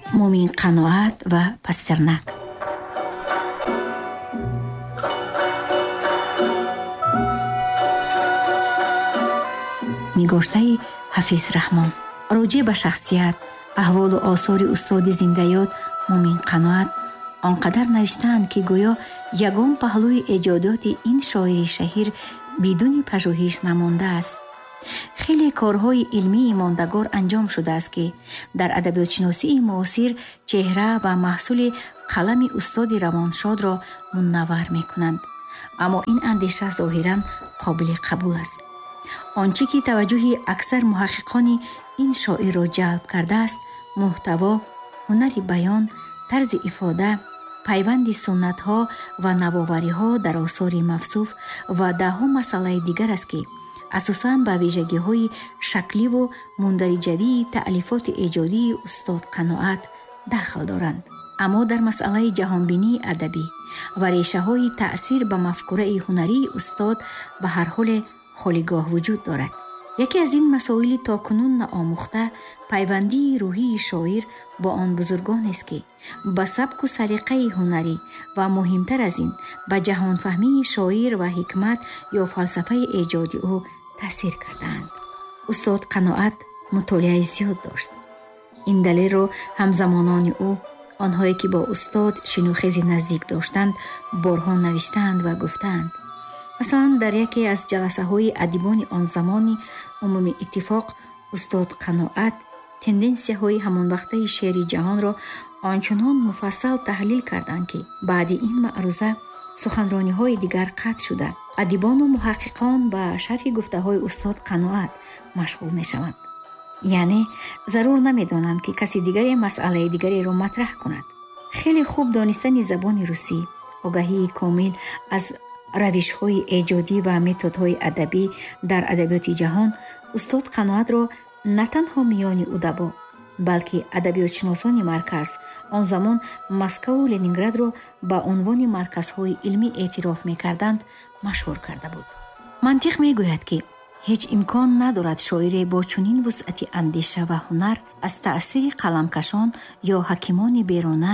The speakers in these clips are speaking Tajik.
мумин қаноат ва Пастернак. нигоштаи ҳафиз раҳмон. роҷеъ ба шахсият, аҳволу осори устоди зиндаёд мумин қаноат он қадар навиштаанд ки гӯё ягон паҳлӯи эҷодиёти ин шоири шаҳир бидуни пажӯҳиш намондааст. хеле корҳои илмии мондагор анҷом шудааст ки дар адабиётшиносии муосир чеҳра ва маҳсули қалами устоди равоншодро мунаввар мекунанд. аммо ин андеша зоҳиран қобили қабул аст. онче ки таваҷҷӯҳи аксар муҳаққиқони ин шоирро ҷалб кардааст, муҳтаво, ҳунари баён, тарзи ифода, пайванди суннатҳо ва навовариҳо дар осори мавсуф ва даҳҳо масъалаи дигар аст ки асосан ба вижагиҳои шакливу мундариҷавии таълифоти эҷодии устод Қаноат дахл доранд. аммо дар масъалаи ҷаҳонбинии адабӣ ва решаҳои таъсир ба мафкураи ҳунарии устод ба ҳар ҳоле холигоҳ вуҷуд дорад. яке аз ин масоили токунун наомӯхта пайвандии рӯҳии шоир бо он бузургонест ки ба сабку салиқаи ҳунарӣ ва муҳимтар аз ин ба ҷаҳонфаҳмии шоир ва ҳикмат ё фалсафаи эҷоди ӯ таъсир кардаанд. устод Қаноат мутолиаи зиёд дошт. ин далелро ҳамзамонони ӯ, онҳое ки бо устод шинухези наздик доштанд, борҳо навиштаанд ва гуфтаанд. масалан, дар яке аз ҷаласаҳои адибони он замони умуми иттифоқ устод Қаноат тенденсияҳои ҳамонвақтаи шеъри ҷаҳонро ончунон муфассал таҳлил карданд ки баъди ин маъруза суханрониҳои дигар қатъ шуда адибону муҳаққиқон ба шарҳи гуфтаҳои устод Қаноат машғул мешаванд. яъне зарур намедонанд ки каси дигаре масъалаи дигареро матраҳ кунад. хеле хуб донистани забони русӣ, огаҳии комил аз равишҳои эҷодӣ ва методҳои адабӣ дар адабиёти ҷаҳон устод Қаноатро на танҳо миёни удабо, балки адабиётшиносони марказ он замон Москву Ленинградро ба унвони марказҳои илмӣ эътироф мекарданд, машҳур карда буд. мантиқ мегӯяд ки ҳеҷ имкон надорад шоире бо чунин вусъати андеша ва ҳунар аз таъсири қаламкашон ё ҳакимони берона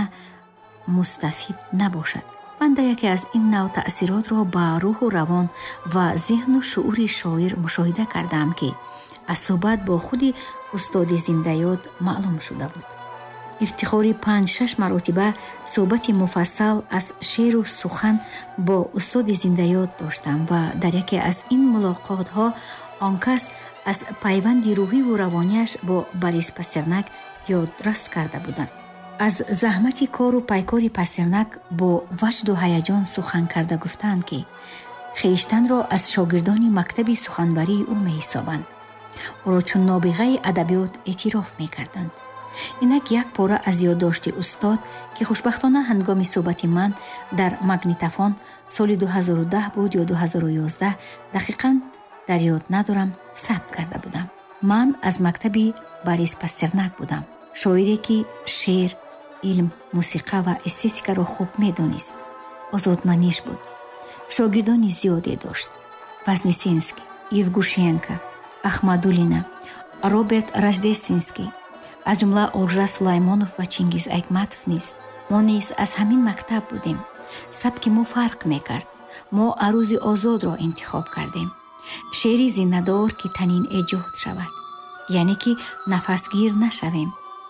мустафид набошад. банда яке аз ин нав таъсиротро ба рӯҳу равон ва зеҳну шуъури шоир мушоҳида кардаам ки аз суҳбат бо худи устоди зиндаёд маълум шуда буд. ифтихори 5-6 маротиба суҳбати муфассал аз шеъру сухан бо устоди зиндаёд доштам ва дар яке аз ин мулоқотҳо он кас аз пайванди рӯҳиву равонияш бо Борис Пастернак ёдрас карда буданд. аз заҳмати кору пайкори Пастернак бо ваҷду ҳаяҷон сухан карда гуфтанд ки хиштанро аз шогирдони мактаби суханбарии ӯ меҳисобанд. ӯро чун нобиғаи адабиёт эътироф мекарданд. инак як пора аз ёддошти устод ки хушбахтона ҳангоми суҳбати ман дар магнитофон соли 2010 буд ё 2011, дақиқан дар ёд надорам, сабт карда будам. ман аз мактаби Борис Пастернак будам. шоире ки шеър, илм, мусиқа ва эстетикаро хуб медонист. озодманиш буд. шогирдони зиёде дошт. Вознесенский, Евгушенко, Ахмадулина, Роберт Рождественский, аз ҷумла Оржа Сулаймонов ва Чингиз Айтматов низ. мо низ аз ҳамин мактаб будем. сабки мо фарқ мекард. мо арӯзи озодро интихоб кардем. шеъри зиннадор ки танин эҷод шавад, яъне ки нафасгир нашавем.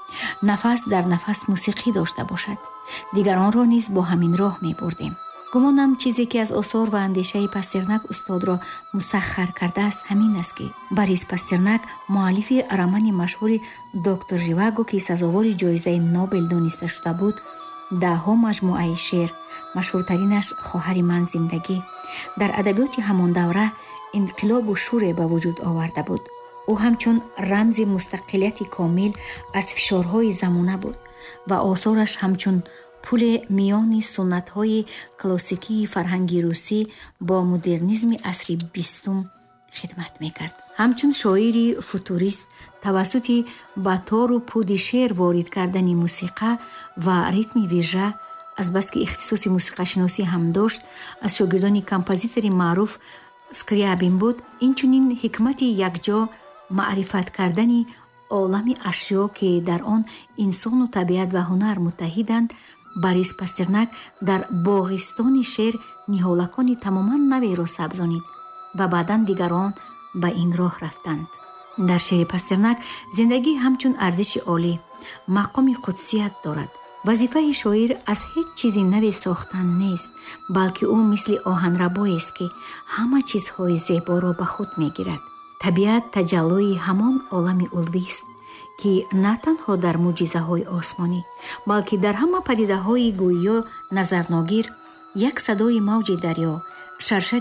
нафас дар нафас мусиқӣ дошта бошад. дигаронро низ бо ҳамин роҳ мебурдем. гумонам чизе ки аз осор ва андешаи Пастернак устодро мусаххар кардааст ҳамин аст ки Борис Пастернак муаллифи романи машҳури доктор Живаго ки сазовори ҷоизаи Нобел дониста шуда буд, даҳҳо маҷмӯаи шеър, машҳуртаринаш хоҳари ман зиндагӣ, дар адабиёти ҳамон давра инқилобу шӯре ба вуҷуд оварда буд. ӯ ҳамчун рамзи мустақилияти комил аз фишорҳои замона буд ва осораш ҳамчун пуле миёни суннатҳои классикии фарҳанги русӣ бо модернизми асри 20 хидмат мекард. ҳамчун шоири футурист тавассути ба тору пуди шеър ворид кардани мусиқа ва ритми вижа, азбаски ихтисоси мусиқашиносӣ ҳам дошт, аз шогирдони композитори маъруф Скрябин буд. инчунин ҳикмати якҷо маърифат кардани олами ашё ки дар он инсону табиат ва ҳунар муттаҳиданд, Борис Пастернак дар боғистони шеър ниҳолакони тамоман наверо сабзонид ва баъдан дигарон ба ин роҳ рафтанд. дар шеъри Пастернак зиндагӣ ҳамчун арзиши олӣ, мақоми қудсият дорад. вазифаи шоир аз ҳеҷ чизи наве сохтан нест, балки ӯ мисли оҳанрабоест ки ҳама чизҳои зеборо ба худ мегирад. табиат таҷаллӯи ҳамон олами улвист, ки на танҳо дар мӯъҷизаҳои осмонӣ, балки дар ҳама падидаҳои гӯё назарногир, як садои мавҷи дарё, шаршари